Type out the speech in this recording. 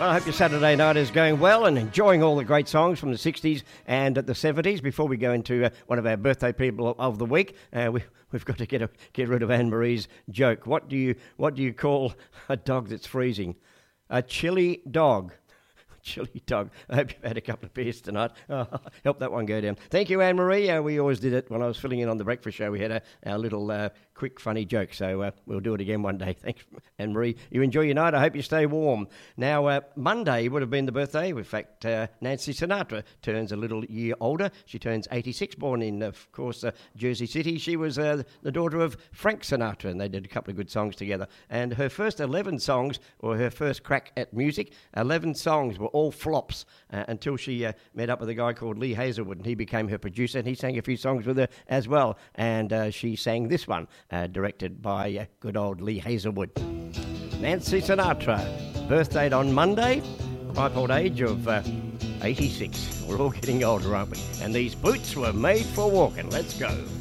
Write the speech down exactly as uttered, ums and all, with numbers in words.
Well, I hope your Saturday night is going well and enjoying all the great songs from the sixties and the seventies. Before we go into uh, one of our birthday people of the week, uh, we, we've got to get a, get rid of Anne-Marie's joke. What do you what do you call a dog that's freezing? A chilly dog. Chilly dog. I hope you've had a couple of beers tonight. Oh, help that one go down. Thank you, Anne-Marie. Uh, we always did it when I was filling in on The Breakfast Show. We had a, our little uh, quick, funny joke, so uh, we'll do it again one day. Thanks, Anne-Marie. You enjoy your night. I hope you stay warm. Now, uh, Monday would have been the birthday. In fact, uh, Nancy Sinatra turns a little year older. She turns eighty-six, born in, of course, uh, Jersey City. She was uh, the daughter of Frank Sinatra, and they did a couple of good songs together. And her first eleven songs, or her first crack at music, eleven songs were all flops uh, until she uh, met up with a guy called Lee Hazelwood, and he became her producer, and he sang a few songs with her as well. And uh, she sang this one, uh, directed by uh, good old Lee Hazelwood. Nancy Sinatra, birthday on Monday, ripe old age of uh, eighty-six. We're all getting older, aren't we? And these boots were made for walking. Let's go.